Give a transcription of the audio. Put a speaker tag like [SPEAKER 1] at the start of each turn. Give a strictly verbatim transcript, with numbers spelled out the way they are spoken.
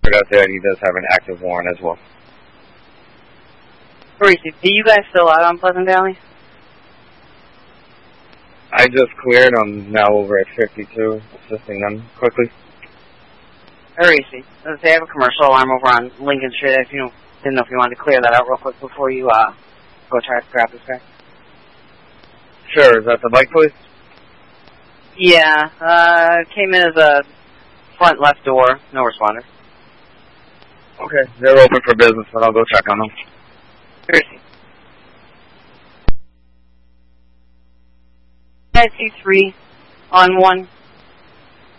[SPEAKER 1] out there, and he does have an active warrant as well.
[SPEAKER 2] Parisi, do you guys still out on Pleasant Valley?
[SPEAKER 1] I just cleared. I'm now over at fifty-two, assisting them quickly.
[SPEAKER 2] Parisi, they have a commercial alarm over on Lincoln Street. If you didn't know if you wanted to clear that out real quick before you uh, go try to grab this guy.
[SPEAKER 1] Sure, is that the bike police?
[SPEAKER 2] Yeah, uh, came in as a front left door, no responder.
[SPEAKER 1] Okay, they're open for business, but I'll go check on them.
[SPEAKER 2] Parisi. I see three on one.